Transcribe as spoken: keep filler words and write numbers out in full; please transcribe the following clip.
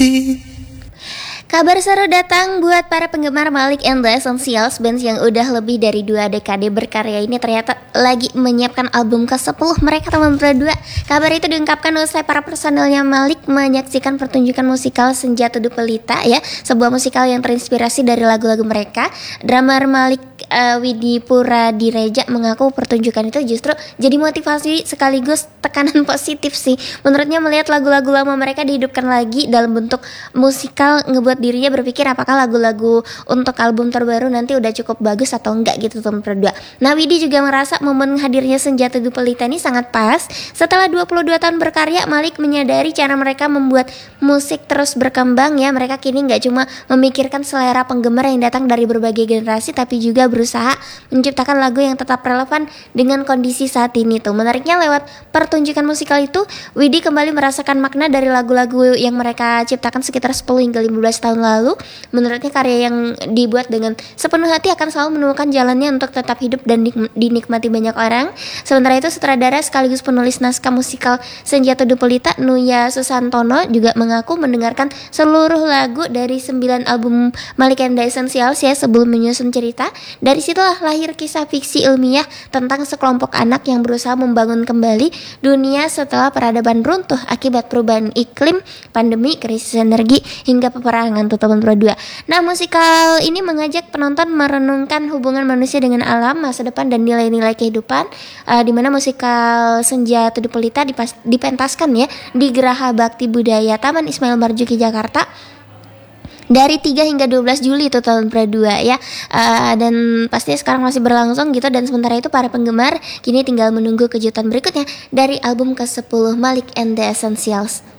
Kabar seru datang buat para penggemar Malik and the Essentials. Bands yang udah lebih dari dua dekade berkarya ini ternyata lagi menyiapkan album ke sepuluh mereka, teman berdua. Kabar itu diungkapkan usai para personelnya Malik menyaksikan pertunjukan musikal Senja Teduh Pelita ya, sebuah musikal yang terinspirasi dari lagu-lagu mereka. Drummer Malik uh, Widi Puradireja mengaku pertunjukan itu justru jadi motivasi sekaligus tekanan positif sih. Menurutnya melihat lagu-lagu lama mereka dihidupkan lagi dalam bentuk musikal ngebuat dirinya berpikir apakah lagu-lagu untuk album terbaru nanti udah cukup bagus atau enggak gitu teman berdua. Nah, Widi juga merasa momen hadirnya Senja Teduh Pelita ini sangat pas. Setelah dua puluh dua tahun berkarya, Malik menyadari cara mereka membuat musik terus berkembang ya. Mereka kini nggak cuma memikirkan selera penggemar yang datang dari berbagai generasi, tapi juga berusaha menciptakan lagu yang tetap relevan dengan kondisi saat ini tuh. Menariknya lewat pertunjukan musikal itu, Widi kembali merasakan makna dari lagu-lagu yang mereka ciptakan sekitar sepuluh hingga lima belas tahun lalu. Menurutnya karya yang dibuat dengan sepenuh hati akan selalu menemukan jalannya untuk tetap hidup dan dinikmati banyak orang. Sementara itu sutradara sekaligus penulis naskah musikal Senja Teduh Pelita, Nuya Susantono, juga mengaku mendengarkan seluruh lagu dari sembilan album Malik and the Essentials ya sebelum menyusun cerita. Dari situlah lahir kisah fiksi ilmiah tentang sekelompok anak yang berusaha membangun kembali dunia setelah peradaban runtuh akibat perubahan iklim, pandemi, krisis energi, hingga peperangan tuh teman berdua. Nah, musikal ini mengajak penonton merenungkan hubungan manusia dengan alam, masa depan, dan nilai-nilai kehidupan. Uh, di mana musikal Senja Teduh Pelita dipas- dipentaskan ya di Geraha Bakti Budaya Taman Ismail Marzuki Jakarta dari tiga hingga dua belas Juli itu tahun berdua ya. Uh, dan pastinya sekarang masih berlangsung gitu. Dan sementara itu para penggemar kini tinggal menunggu kejutan berikutnya dari album ke sepuluh Malik and the Essentials.